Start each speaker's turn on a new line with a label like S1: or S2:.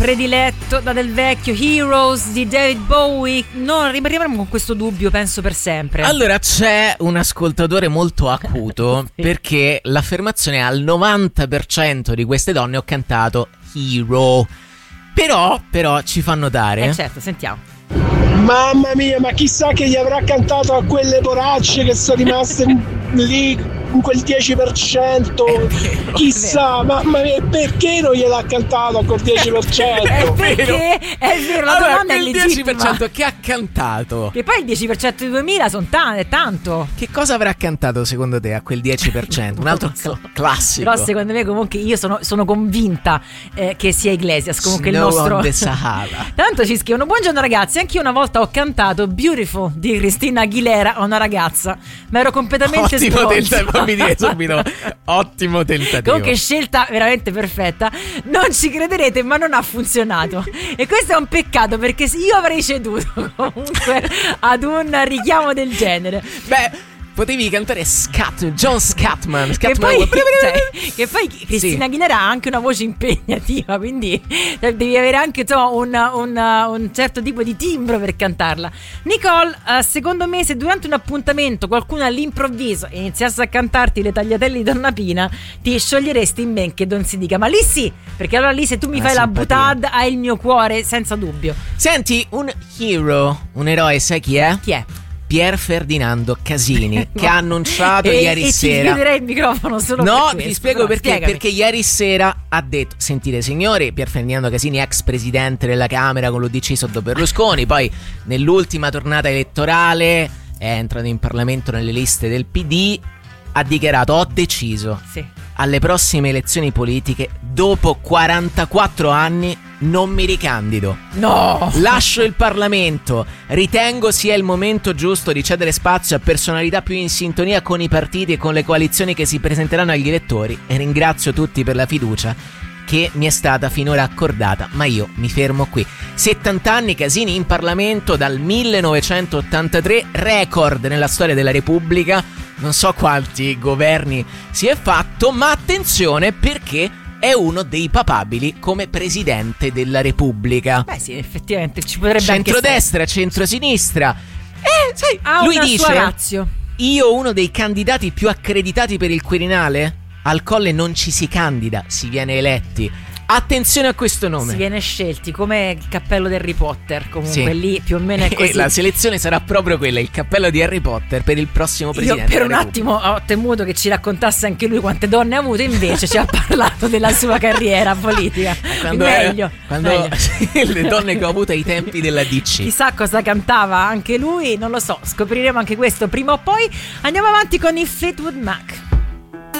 S1: prediletto da Del Vecchio, Heroes di David Bowie. Non rimarremo con questo dubbio, penso, per sempre.
S2: Allora c'è un ascoltatore molto acuto
S1: sì.
S2: Perché l'affermazione è: al 90% di queste donne ho cantato Hero. Però ci fa notare.
S1: Certo, sentiamo.
S3: Mamma mia, ma chissà che gli avrà cantato a quelle poracce che sono rimaste lì in quel 10%. Chissà, mamma mia, perché non gliel'ha cantato a quel 10%?
S1: Perché è vero, la
S2: allora,
S1: domanda è
S2: quel
S1: legittima.
S2: 10% che ha cantato.
S1: Che poi il 10% di 2000 è tanto.
S2: Che cosa avrà cantato secondo te a quel 10%? Un altro classico.
S1: Però secondo me comunque io sono convinta che sia Iglesias comunque
S2: Snow
S1: il nostro
S2: on the Sahara.
S1: Tanto ci scrivono: buongiorno ragazzi, anche io una volta ho cantato Beautiful di Christina Aguilera a una ragazza, ma ero completamente stronza.
S2: Fammi dire subito, ottimo tentativo.
S1: Comunque scelta veramente perfetta. Non ci crederete, ma non ha funzionato. E questo è un peccato, perché io avrei ceduto comunque ad un richiamo del genere.
S2: Beh, potevi cantare John Scatman.
S1: Che poi Christina Aguilera ha anche una voce impegnativa, quindi devi avere anche insomma un certo tipo di timbro per cantarla. Nicole, secondo me se durante un appuntamento qualcuno all'improvviso iniziasse a cantarti le tagliatelle di Donna Pina, ti scioglieresti in men che non si dica. Ma lì sì, perché allora lì se tu mi fai la butad hai il mio cuore senza dubbio.
S2: Senti, un hero, un eroe, sai chi è?
S1: Chi è?
S2: Pier Ferdinando Casini, che ha annunciato ieri sera.
S1: E ti chiuderei il microfono solo per questo.
S2: Ti spiego perché.
S1: Spiegami.
S2: Perché ieri sera ha detto: sentite signori, Pier Ferdinando Casini, ex presidente della Camera con l'UDC sotto Berlusconi, poi nell'ultima tornata elettorale è entrato in Parlamento nelle liste del PD, ha dichiarato: ho deciso, alle prossime elezioni politiche, dopo 44 anni non mi ricandido.
S1: No!
S2: Lascio il Parlamento. Ritengo sia il momento giusto di cedere spazio a personalità più in sintonia con i partiti e con le coalizioni che si presenteranno agli elettori, e ringrazio tutti per la fiducia che mi è stata finora accordata, ma io mi fermo qui. 70 anni Casini in Parlamento dal 1983, record nella storia della Repubblica. Non so quanti governi si è fatto, ma attenzione, perché è uno dei papabili come presidente della Repubblica.
S1: Beh sì, effettivamente ci potrebbe
S2: centrodestra, centrosinistra. Sai,
S1: ha
S2: lui
S1: una
S2: dice:
S1: sua ratio.
S2: io uno dei candidati più accreditati per il Quirinale? Al Colle non ci si candida, si viene eletti. Attenzione a questo nome.
S1: Si viene scelti come il cappello di Harry Potter. Comunque lì più o meno è così.
S2: La selezione sarà proprio quella, il cappello di Harry Potter per il prossimo presidente.
S1: Io per un attimo ho temuto che ci raccontasse anche lui quante donne ha avuto, invece ci ha parlato della sua carriera politica. Meglio.
S2: Le donne che ho avuto ai tempi della DC.
S1: Chissà cosa cantava anche lui, non lo so, scopriremo anche questo prima o poi. Andiamo avanti con i Fleetwood Mac.